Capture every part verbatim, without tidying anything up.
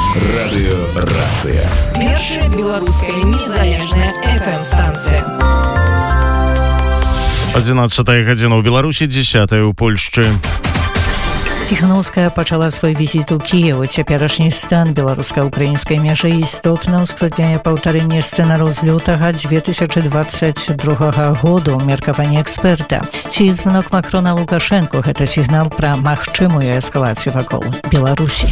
Радыёрацыя. Першая беларуская незалежная эф эм-станцыя. одиннадцатая гадзіна ў Беларусі, дзесятая ў Польшчы. Ціханаўская пачала свой візіт у Кіеў. Цяперашні стан беларуска-украінскай мяжы істотна ускладняе паўтарэнне сцэнару з лютага дзве тысячы дваццаць другога году. Меркаванне эксперта. Ці званок Макрона Лукашэнку – гэта сігнал пра магчымую эскалацыю вакол Беларусі.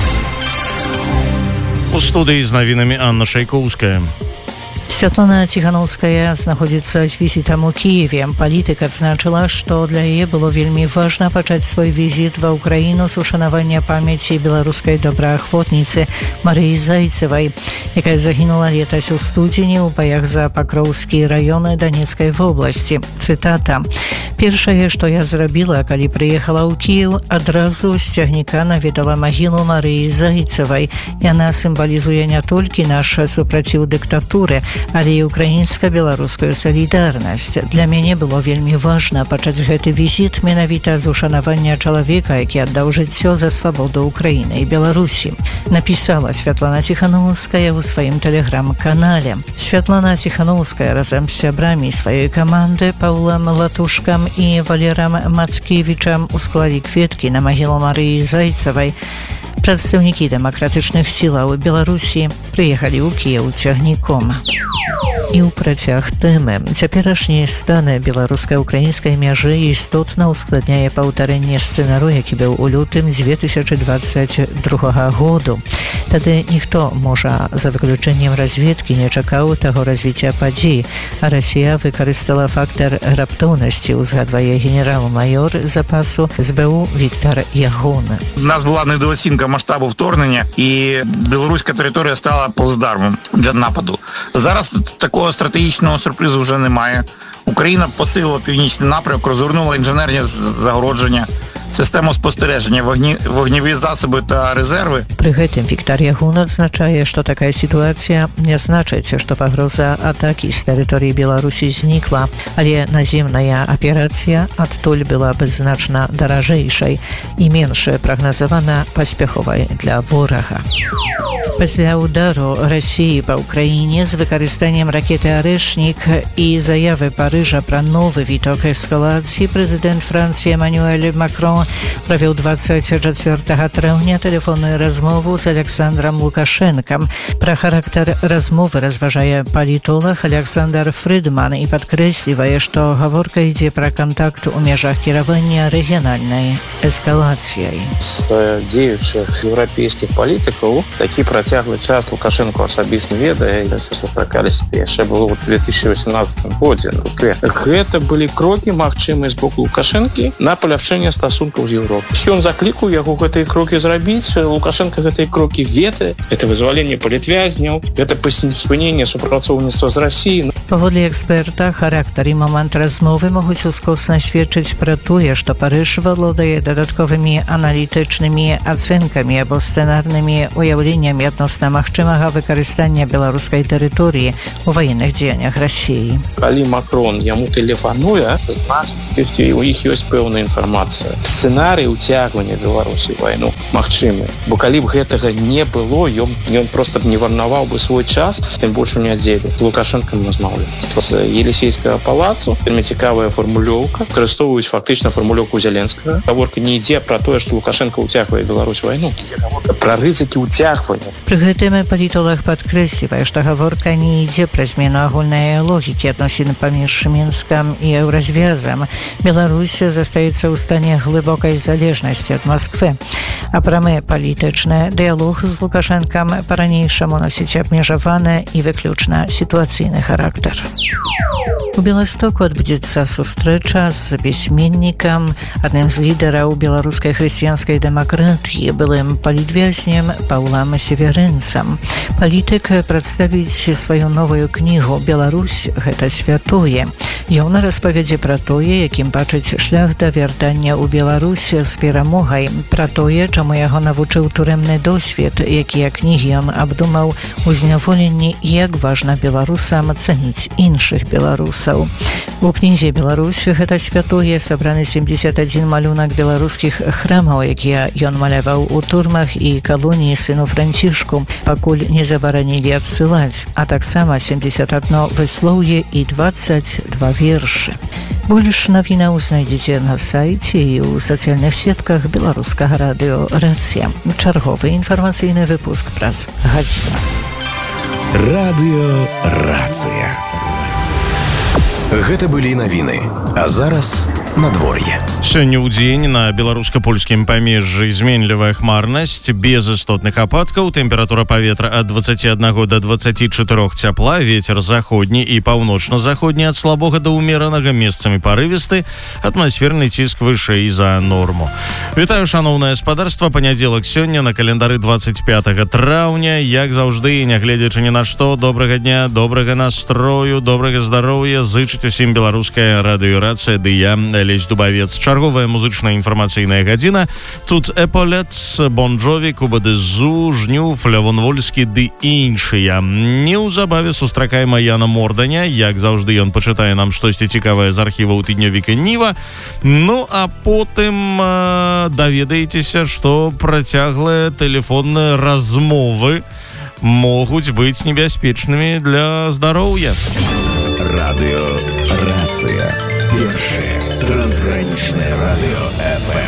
У студыі з навінамі Анна Шайкоўская. Святлана Ціханаўская знаходзіцца з візітам у Кіеве. Палітык адзначыла, што для яе было вельмі важна пачаць свой візіт ва ўкраіну з ушанавання памяці беларускай добраахвотніцы Марыі Зайцевай, якая загінула летась у студзені ў баях за Пакроўскія раёны Данецкай вобласці. Цытата. «Першае, што я зрабіла, калі прыехала ў Кіеў, адразу з цягніка наведала магілу Марыі Зайцевай. Яна сімвалізуе не толькі наш супраціў дыктатуры, але і украінска-беларускую салідарнасць. Для мяне было вельмі важна пачаць гэты візіт менавіта з ушанавання чалавека, які аддаў жыццё за свабоду Украіны і Беларусі», напісала Святлана Ціханаўская ў сваім тэлеграм-канале. Святлана Ціханаўская разам з сябрамі сваёй каманды Паўлам Латушкам і Валерам Мацкевічам усклалі кветкі на магілу Марыі Зайцевай. Прадстаўнікі дэмакратычных сілаў Беларусі прыехалі ў Кіеў цягніком. І ў працяг тэмы. Цяперашні стан беларуска-украінскай мяжы істотна ускладняе паўтарэнне сцэнару, які быў у лютым дзве тысячы дваццаць другога году. Тады ніхто, можа, за выключэннем разведкі, не чакаў таго развіцця падзей, а Расія выкарыстала фактар раптоўнасці, узгадвае генерал-майор запасу эс бэ у Віктор Ягон. У нас була недооцінка масштабу вторгнення, і білоруська територія стала плацдармом для нападу. Зараз такого стратегічного сюрпризу вже немає. Україна посилила північний напрямок, розгорнула інженерні загородження, систему спостереження, вогні, вогневі засоби та резерви. Пры гэтым Віктор Ягун адзначае, што такая сітуацыя не значыць, што пагроза атакі з тэрыторыі Беларусі знікла, але наземная аперацыя адтуль была бы значна даражэйшай і менш прагназавана паспяховай для ворага. Пасля удару Расіі па ўкраіне з выкарыстаннем ракеты «Арэшнік» і заявы Парыжа пра новы віток эскалацыі, прэзідэнт Францыі Эммануэль Макрон правёў дваццаць чацвёртага траўня тэлефонную размову з Александром Лукашэнкам. Пра характар размовы разважае палітолог Александр Фрыдман і падкрэслівае, што гаворка ідзе пра кантакт у межах кіравання рэгіянальнай эскалацыяй. З дзеючых еўрапейскіх палітыкаў такі працяглы час Лукашенко асабіста ведае, сустракаліся яшчэ было ў две тысячы васемнаццатым годзе. Гэта былі крокі магчымыя з боку Лукашэнкі на паляпшэнне стасункаў з Еўропай. Ён заклікаў яго гэтыя крокі зрабіць, Лукашенко гэтыя крокі ведае. Гэта вызваленне палітвязняў, гэта спыненне супрацоўніцтва з Расіяй. Паводле эксперта, характар і момант размовы могуць ускосна сведчыць пра тое, што Парыж валодае дадатковымі аналітычнымі ацэнкамі або сцэнарнымі уяўленнямі адносна магчымага выкарыстання беларускай тэрыторыі у ваенных дзеяннях Расіі. Калі Макрон яму тэлефануе, значыць, у іх ёсць пэўная інфармацыя. Сцэнарый уцягвання Беларусі ў вайну магчымы. Бо калі б гэтага не было, ён, ён проста б не варнаваў бы свой час, тым больш у нядзелю з Лукашэнкам размаўляць. З Елісейскага палацу вельмі цікавая фармулёўка. Выкарыстоўваюць фактычна фармулёўку Зеленскага. Гаворка не ідзе пра тое, што Лукашенко уцягвае Беларусь у вайну. Ідзе гаворка пра рызыкі ўцягвання. Пры гэтым палітолог падкрэслівае, што гаворка не ідзе пра змену агульнай логікі адносін паміж Мінскам і Еўразвязам. Беларусь застаецца ў стане глыбокай залежнасці ад Масквы. А прамы палітычны дыялог з Лукашэнкам па-ранейшаму носіць абмежаваны і выключна сітуацыйны характар. У Беластоку адбудзецца сустрэча з пісьменнікам, адным з лідараў беларускай хрысціянскай дэмакратыі, былым палітвязнем Паўлам Северынцам. Палітык прадставіць сваю новую кнігу «Беларусь – гэта святое». Ён распавядзе пра тое, якім бачыць шлях да вяртання ў Беларусь з перамогай, пра тое, чаму яго навучыў турэмны досвед, якія кнігі ён абдумаў у зняволенні і як важна беларусам цаніць іншых беларусаў. месяцаў. У кнізе «Беларусь. Гэта святое» сабраны семьдесят один малюнак беларускіх храмаў, якія ён маляваў у турмах і калоніі сыну Францішку, пакуль не забаранілі адсылаць, а таксама семьдесят одно выслоўе і двадцать два вершы. Больш навінаў знайдзеце на сайце і ў сацыяльных сетках беларускага радыё «Рацыя». Чарговы інфармацыйны выпуск праз гадзіну. Радыё «Рацыя». Гэта былі навіны, а зараз надвор'е. Сёння ў дзень на беларуска-польскім памежжы зменлівая хмарнасць, без істотных ападкаў, тэмпература паветра ад двадцати одного до двадцати четырёх цяпла, вецер заходні і паўночна-заходні ад слабога да ўмеранага, месцамі парывісты, атмасферны ціск вышэй за норму. Вітаю, шаноўнае спадарства, панядзелак сёння на календары двадцать пятого траўня, як заўжды, нягледзячы ні на што, добрага дня, добрага настрою, добрага здароўя, зычыць усім беларуская радыёрацыя, ды я, Лесь Дубавец. Чарговая музычная інфармацыйная гадзіна. Тут Эполец, Бон Джові, Куба де Зу, Жнюф, Лявон Вольскі ды іншыя. Неўзабаве сустракаем Яна Морданя. Як заўжды, ён пачытае нам штосьці цікавае з архіваў тыднёвіка Ніва. Ну, а потым э, даведаецеся, што працяглыя тэлефонныя размовы могуць быць небяспечнымі для здароўя. Радыё «Рацыя». Першае трансгранічнае радыё эф эм.